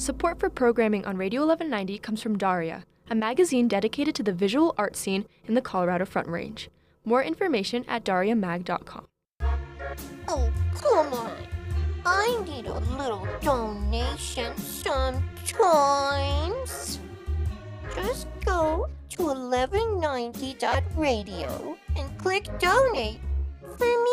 Support for programming on Radio 1190 comes from Daria, a magazine dedicated to the visual art scene in the Colorado Front Range. More information at dariamag.com. Oh, come on. I need a little donation sometimes. Just go to 1190.radio and click donate for me.